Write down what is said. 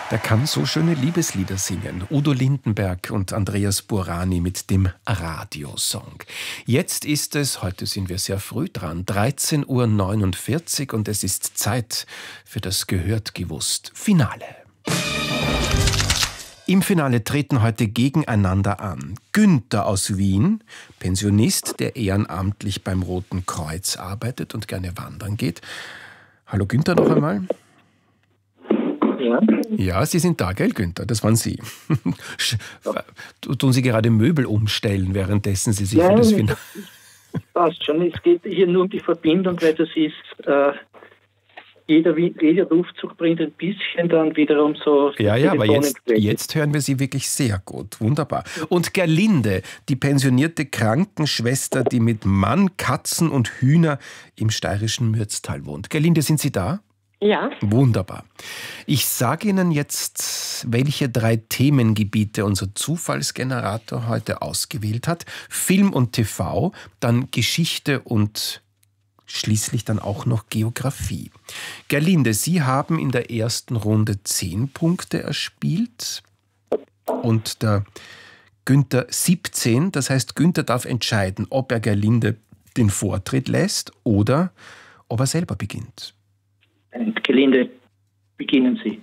Der kann so schöne Liebeslieder singen. Udo Lindenberg und Andreas Burani mit dem Radiosong. Jetzt ist es, heute sind wir sehr früh dran, 13:49 Uhr und es ist Zeit für das Gehört gewusst Finale. Im Finale treten heute gegeneinander an Günther aus Wien, Pensionist, der ehrenamtlich beim Roten Kreuz arbeitet und gerne wandern geht. Hallo Günther noch einmal. Ja. Ja, Sie sind da, gell, Günther? Das waren Sie. Tun Sie gerade Möbel umstellen, währenddessen Sie sich für das Finale... Passt schon. Es geht hier nur um die Verbindung, weil das ist, jeder Luftzug bringt ein bisschen dann wiederum so... Ja, aber jetzt hören wir Sie wirklich sehr gut. Wunderbar. Und Gerlinde, die pensionierte Krankenschwester, die mit Mann, Katzen und Hühner im steirischen Mürztal wohnt. Gerlinde, sind Sie da? Ja. Wunderbar. Ich sage Ihnen jetzt, welche 3 Themengebiete unser Zufallsgenerator heute ausgewählt hat. Film und TV, dann Geschichte und schließlich dann auch noch Geografie. Gerlinde, Sie haben in der ersten Runde 10 Punkte erspielt und der Günther 17. Das heißt, Günther darf entscheiden, ob er Gerlinde den Vortritt lässt oder ob er selber beginnt. Gerlinde, beginnen Sie.